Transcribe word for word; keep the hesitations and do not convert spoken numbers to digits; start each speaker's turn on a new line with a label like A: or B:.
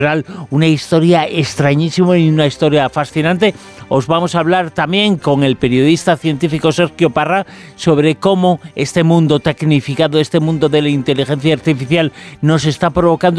A: Una historia extrañísima y una historia fascinante. Os vamos a hablar también con el periodista científico Sergio Parra sobre cómo este mundo tecnificado, este mundo de la inteligencia artificial nos está provocando